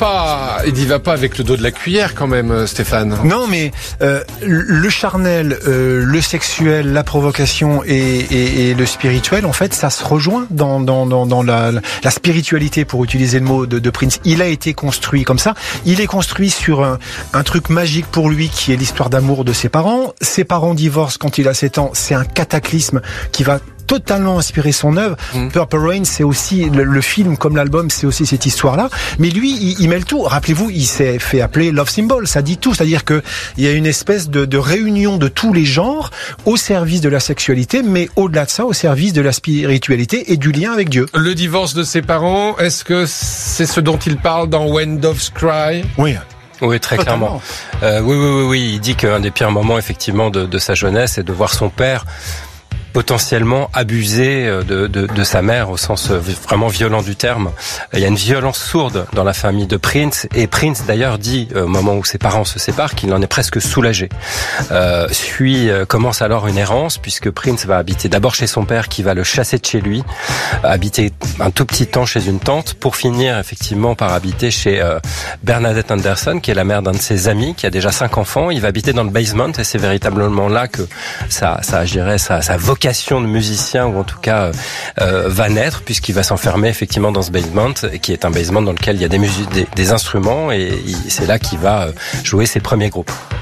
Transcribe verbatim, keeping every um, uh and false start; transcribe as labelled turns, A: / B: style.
A: pas, il y va pas avec le dos de la cuillère quand même, Stéphane.
B: Non, mais euh, le charnel, euh, le sexuel, la provocation et, et, et le spirituel, en fait, ça se rejoint dans dans dans, dans la, la spiritualité, pour utiliser le mot de, de Prince. Il a été construit comme ça. Il est construit sur un, un truc magique pour lui, qui est l'histoire d'amour de ses parents. Ses parents divorcent quand il a sept ans. C'est un cataclysme qui va totalement inspiré son œuvre. Mmh. Purple Rain, c'est aussi le, le film comme l'album, c'est aussi cette histoire-là. Mais lui, il, il mêle tout. Rappelez-vous, il s'est fait appeler Love Symbol. Ça dit tout. C'est-à-dire que il y a une espèce de, de réunion de tous les genres au service de la sexualité, mais au-delà de ça, au service de la spiritualité et du lien avec Dieu.
A: Le divorce de ses parents, est-ce que c'est ce dont il parle dans When Doves Cry?
B: Oui.
C: Oui, très Totalement. clairement. Euh, oui, oui, oui, oui. Il dit qu'un des pires moments, effectivement, de, de sa jeunesse, est de voir son père potentiellement abusé de, de, de sa mère au sens vraiment violent du terme. Il y a une violence sourde dans la famille de Prince, et Prince d'ailleurs dit au moment où ses parents se séparent qu'il en est presque soulagé. Euh, suit, commence alors une errance, puisque Prince va habiter d'abord chez son père qui va le chasser de chez lui, habiter un tout petit temps chez une tante, pour finir effectivement par habiter chez euh, Bernadette Anderson, qui est la mère d'un de ses amis, qui a déjà cinq enfants. Il va habiter dans le basement, et c'est véritablement là que ça, ça je dirais, ça, ça vocation de musicien, ou en tout cas euh, va naître, puisqu'il va s'enfermer effectivement dans ce basement, qui est un basement dans lequel il y a des, musiques, des, des instruments, et c'est là qu'il va jouer ses premiers groupes.